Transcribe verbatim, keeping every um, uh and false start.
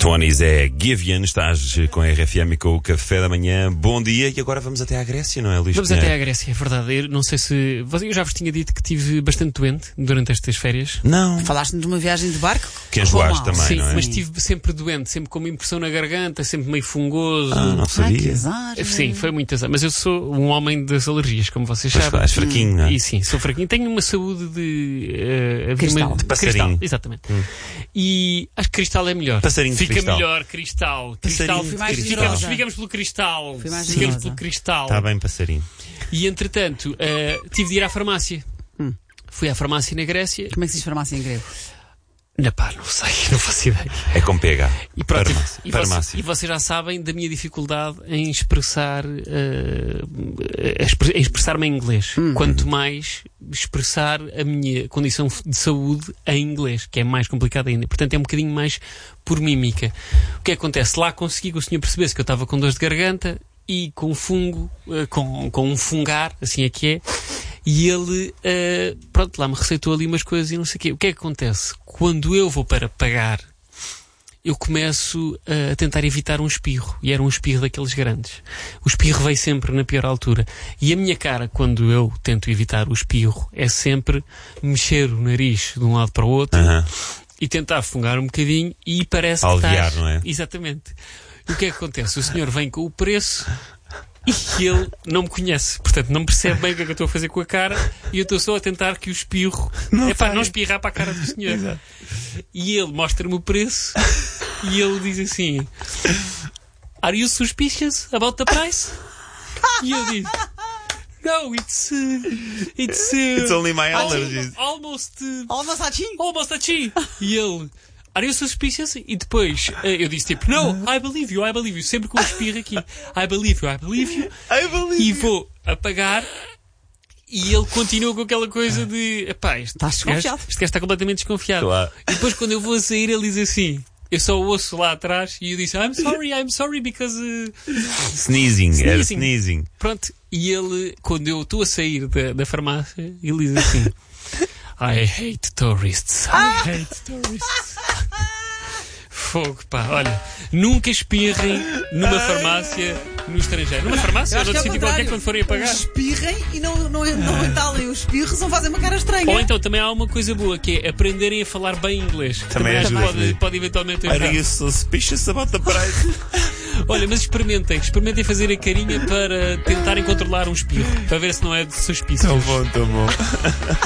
Fonis é Givian, estás com a R F M e com o Café da Manhã. Bom dia, e agora vamos até à Grécia, não é, Luís? Vamos até à Grécia, é verdade. Eu não sei se... Eu já vos tinha dito que estive bastante doente durante estas férias. Não. Falaste-me de uma viagem de barco? Que enjoaste também, Sim, não é? mas estive sempre doente, sempre com uma impressão na garganta, sempre meio fungoso. Ah, não Ai, que sabia. azar. Sim, foi muito azar. Mas eu sou um homem das alergias, como vocês Pois sabem. és fraquinho, não é? E sim, sou fraquinho. Tenho uma saúde de... Uh, Cristal. Uma... De passarinho. Cristal, exatamente. Hum. E acho que cristal é melhor. Passarinho de Fica cristal. melhor, cristal. Cristal. Passarinho Fui mais de Ficamos, generosa. ficamos pelo cristal. Fui mais Ficamos generosa. pelo cristal. Está bem, passarinho. E entretanto, uh, tive de ir à farmácia. Hum. Fui à farmácia na Grécia. Como é que se diz farmácia em grego? Na pá, não sei, não faço ideia. É com P H. E pronto, Farmácia. e, Farmácia. vocês, e vocês já sabem da minha dificuldade em expressar uh, em expressar-me em inglês. Hum. Quanto mais expressar a minha condição de saúde em inglês, que é mais complicado ainda. Portanto, é um bocadinho mais por mímica. O que acontece? Lá consegui que o senhor percebesse que eu estava com dores de garganta e com fungo, uh, com, com um fungar, assim é que é. E ele, uh, pronto, lá me receitou ali umas coisas e não sei o quê. O que é que acontece? Quando eu vou para pagar, eu começo uh, a tentar evitar um espirro. E era um espirro daqueles grandes. O espirro veio sempre na pior altura. E a minha cara, quando eu tento evitar o espirro, é sempre mexer o nariz de um lado para o outro Aham. e tentar fungar um bocadinho e parece Aliviar, que estás... não é? Exatamente. E o que é que acontece? O senhor vem com o preço... E ele não me conhece, portanto não percebe bem o que é que eu estou a fazer com a cara e eu estou só a tentar que o espirro é para não espirrar para a cara do senhor. Exato. E ele mostra-me o preço e ele diz assim: Are you suspicious about the price? E eu digo: No, it's uh, it's, uh, It's only my al- allergies. Almost uh, Almoço assim? almost a chi. E ele: Are you suspicious? E depois uh, eu disse tipo: No, I believe you, I believe you. Sempre com o espirro aqui. I believe you, I believe you. I believe E vou apagar e ele continua com aquela coisa de epá, este, Estás este, gajo, desconfiado. este gajo está completamente desconfiado. Claro. E depois quando eu vou a sair ele diz assim, eu só ouço lá atrás e eu disse I'm sorry, I'm sorry because uh... Sneezing, era Sneezing. sneezing. Pronto, e ele quando eu estou a sair da, da farmácia ele diz assim I hate tourists, I hate tourists. Fogo, pá, olha, nunca espirrem numa farmácia no estrangeiro. Numa farmácia Eu ou acho que noutro é o sítio qualquer contrário. quando forem a pagar. Espirrem e não, não, não entalem os espirros, não fazem uma cara estranha. Ou então também há uma coisa boa, que é aprenderem a falar bem inglês. Também acho que ajuda, pode, né? pode eventualmente Are ajudar. you suspicious about the price? Olha, mas experimentem, experimentem fazer a carinha para tentarem controlar um espirro, para ver se não é de suspício. Tão bom, tão bom.